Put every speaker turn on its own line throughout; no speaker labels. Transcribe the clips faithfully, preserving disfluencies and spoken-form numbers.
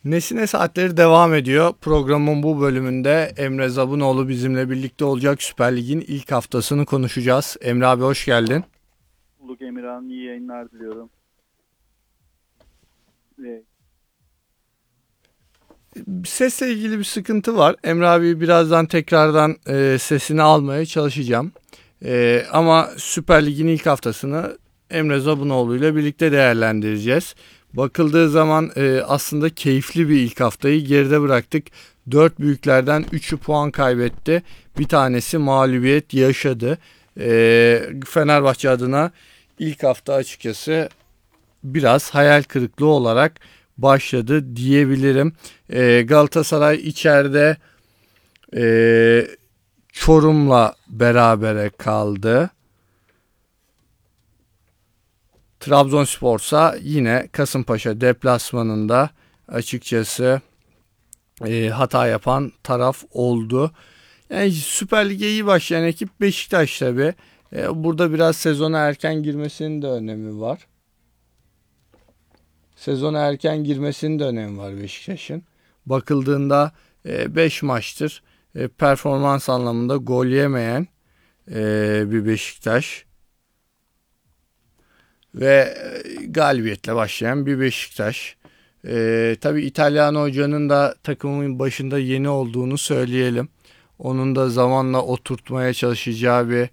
Nesine Saatleri devam ediyor. Programın bu bölümünde Emre Zabunoğlu bizimle birlikte olacak. Süper Lig'in ilk haftasını konuşacağız. Emre abi hoş geldin.
Bulduk Emirhan. İyi yayınlar diliyorum. Evet.
Sesle ilgili bir sıkıntı var. Emre abi birazdan tekrardan e, sesini almaya çalışacağım. E, ama Süper Lig'in ilk haftasını Emre Zabunoğlu ile birlikte değerlendireceğiz. Bakıldığı zaman e, aslında keyifli bir ilk haftayı geride bıraktık. Dört büyüklerden üçü puan kaybetti. Bir tanesi mağlubiyet yaşadı. E, Fenerbahçe adına ilk hafta açıkçası biraz hayal kırıklığı olarak başladı diyebilirim. E, Galatasaray içeride e, Çorum'la berabere kaldı. Trabzonspor'sa yine Kasımpaşa deplasmanında açıkçası e, hata yapan taraf oldu. Yani Süper Lig'e iyi başlayan ekip Beşiktaş tabii. E, burada biraz sezona erken girmesinin de önemi var. Sezona erken girmesinin de önemi var Beşiktaş'ın. Bakıldığında beş e, maçtır e, performans anlamında gol yemeyen e, bir Beşiktaş. Ve galibiyetle başlayan bir Beşiktaş. Ee, tabii İtalyan hocanın da takımın başında yeni olduğunu söyleyelim. Onun da zamanla oturtmaya çalışacağı bir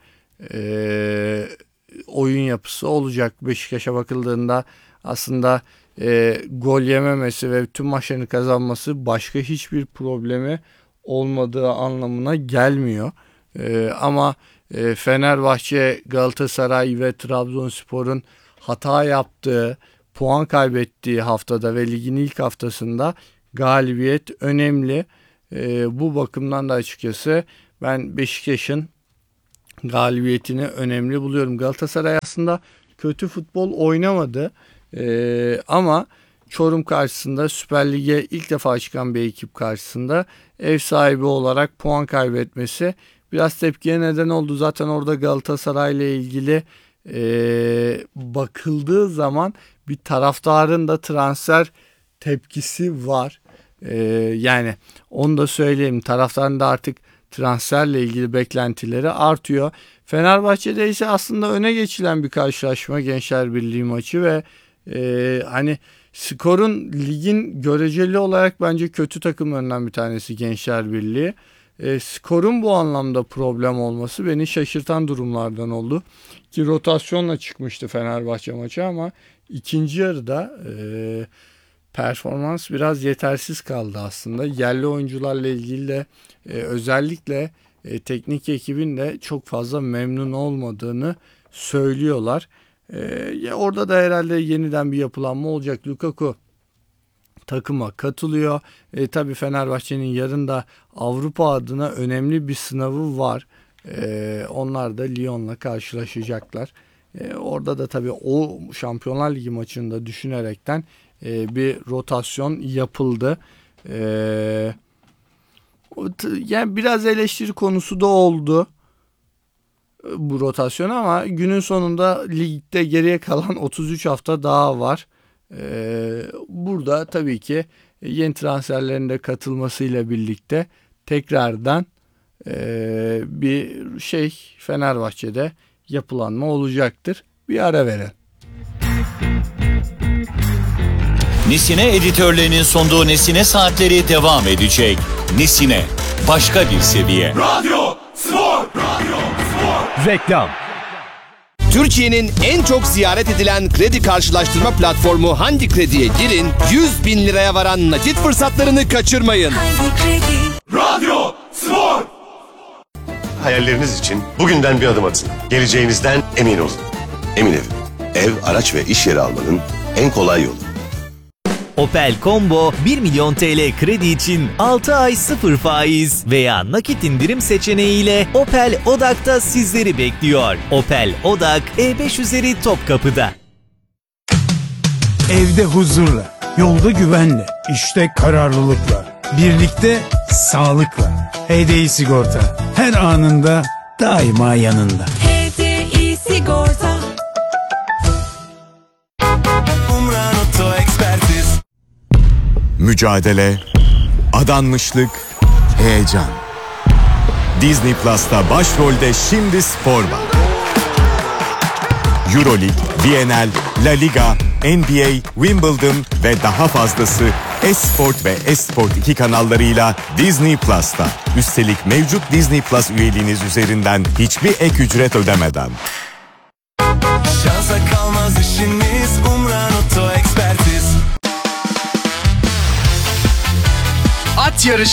e, oyun yapısı olacak. Beşiktaş'a bakıldığında aslında e, gol yememesi ve tüm maçlarını kazanması başka hiçbir problemi olmadığı anlamına gelmiyor. E, ama e, Fenerbahçe, Galatasaray ve Trabzonspor'un hata yaptığı, puan kaybettiği haftada ve ligin ilk haftasında galibiyet önemli. E, bu bakımdan da açıkçası ben Beşiktaş'ın galibiyetini önemli buluyorum. Galatasaray aslında kötü futbol oynamadı e, ama Çorum karşısında Süper Lig'e ilk defa çıkan bir ekip karşısında ev sahibi olarak puan kaybetmesi biraz tepkiye neden oldu. Zaten orada Galatasaray ile ilgili e, bakıldığı zaman bir taraftarın da transfer tepkisi var. E, yani onu da söyleyeyim. Taraftarın da artık transferle ilgili beklentileri artıyor. Fenerbahçe'de ise aslında öne geçilen bir karşılaşma Gençler Birliği maçı ve e, hani skorun ligin göreceli olarak bence kötü takımlarından bir tanesi Gençler Birliği. E, skorun bu anlamda problem olması beni şaşırtan durumlardan oldu. Ki rotasyonla çıkmıştı Fenerbahçe maçı ama ikinci yarıda e, performans biraz yetersiz kaldı aslında. Yerli oyuncularla ilgili de e, özellikle e, teknik ekibin de çok fazla memnun olmadığını söylüyorlar. E, ya orada da herhalde yeniden bir yapılanma olacak. Lukaku takıma katılıyor. E, tabii Fenerbahçe'nin yarın da Avrupa adına önemli bir sınavı var. E, onlar da Lyon'la karşılaşacaklar. E, orada da tabii o Şampiyonlar Ligi maçında düşünerekten e, bir rotasyon yapıldı. E, yani biraz eleştiri konusu da oldu bu rotasyon ama günün sonunda ligde geriye kalan otuz üç hafta daha var. Ee, burada tabii ki yeni transferlerin de katılmasıyla birlikte tekrardan e, bir şey Fenerbahçe'de yapılanma olacaktır. Bir ara verelim.
Nesine editörlerinin sunduğu Nesine Saatleri devam edecek. Nesine başka bir seviye.
Radyo Spor, Radyo Spor.
Reklam. Türkiye'nin en çok ziyaret edilen kredi karşılaştırma platformu Hangi Kredi'ye girin, yüz bin liraya varan nakit fırsatlarını kaçırmayın.
Hangi Kredi? Radyo Spor.
Hayalleriniz için bugünden bir adım atın. Geleceğinizden emin olun. Emin Ev. Ev, araç ve iş yeri almanın en kolay yolu.
Opel Combo bir milyon T L kredi için altı ay sıfır faiz veya nakit indirim seçeneğiyle Opel Odak'ta sizleri bekliyor. Opel Odak E beş üzeri Topkapı'da.
Evde huzurla, yolda güvenle, işte kararlılıkla, birlikte sağlıkla. H D I Sigorta her anında daima yanında.
H D I Sigorta.
mücadele, adanmışlık, heyecan. Disney Plus'ta başrolde şimdi spor var. Euroleague, V N L, La Liga, N B A, Wimbledon ve daha fazlası Esport ve Esport iki kanallarıyla Disney Plus'ta. Üstelik mevcut Disney Plus üyeliğiniz üzerinden hiçbir ek ücret ödemeden.
Şansa kalmaz işiniz, Umran Oto Ekspertiz.
At yarışı